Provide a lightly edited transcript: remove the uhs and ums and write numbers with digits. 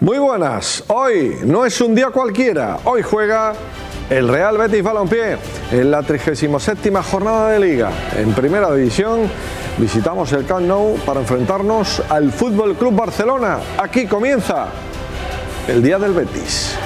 Muy buenas, hoy no es un día cualquiera, hoy juega el Real Betis Balompié en la 37ª jornada de Liga. En Primera División visitamos el Camp Nou para enfrentarnos al Fútbol Club Barcelona. Aquí comienza el Día del Betis.